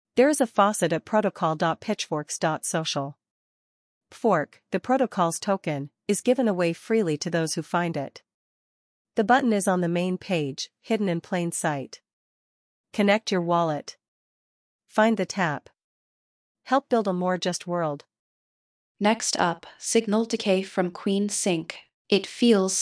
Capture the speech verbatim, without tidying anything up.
There is a faucet at protocol dot pitchforks dot social. Fork, the protocol's token, is given away freely to those who find it. The button is on the main page, hidden in plain sight. Connect your wallet. Find the tap. Help build a more just world. Next up, Signal Decay from Queen Sync. It feels